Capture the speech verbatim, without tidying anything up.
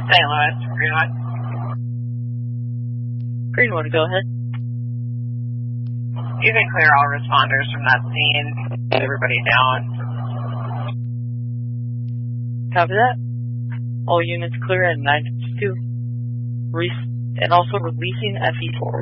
Saint Louis, Greenwood. Greenwood, go ahead. You can clear all responders from that scene. Get everybody down. Copy that. All units clear at nine two. Re- and also releasing F E four.